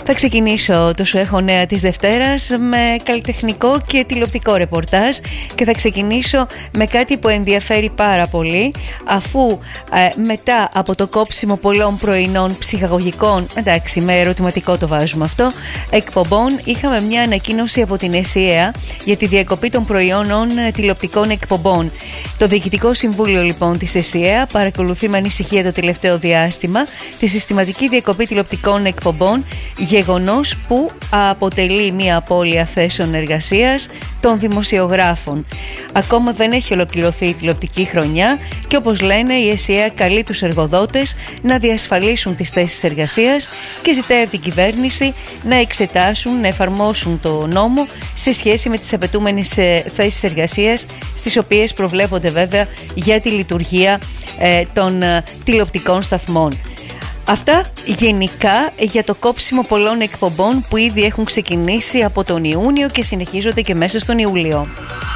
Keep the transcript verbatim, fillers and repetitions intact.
Θα ξεκινήσω το Σου έχω νέα της Δευτέρας με καλλιτεχνικό και τηλεοπτικό ρεπορτάζ και θα ξεκινήσω με κάτι που ενδιαφέρει πάρα πολύ, αφού ε, μετά από το κόψιμο πολλών πρωινών ψυχαγωγικών, εντάξει με ερωτηματικό το βάζουμε αυτό, εκπομπών, είχαμε μια ανακοίνωση από την ΕΣΥΑ για τη διακοπή των προϊόντων τηλεοπτικών εκπομπών. Το Διοικητικό Συμβούλιο λοιπόν της ΕΣΥΑ παρακολουθεί με ανησυχία το τελευταίο διάστημα τη συστηματική διακοπή τηλεοπτικών εκπομπών, γεγονός που αποτελεί μια απώλεια θέσεων εργασίας των δημοσιογράφων. Ακόμα δεν έχει ολοκληρωθεί η τηλεοπτική χρονιά και όπως λένε η ΕΣΥΑ καλεί τους εργοδότες να διασφαλίσουν τις θέσεις εργασίας και ζητάει από την κυβέρνηση να εξετάσουν, να εφαρμόσουν το νόμο σε σχέση με τις απαιτούμενες θέσεις εργασίας, στις οποίες προβλέπονται βέβαια για τη λειτουργία ε, των ε, τηλεοπτικών σταθμών. Αυτά γενικά για το κόψιμο πολλών εκπομπών που ήδη έχουν ξεκινήσει από τον Ιούνιο και συνεχίζονται και μέσα στον Ιούλιο.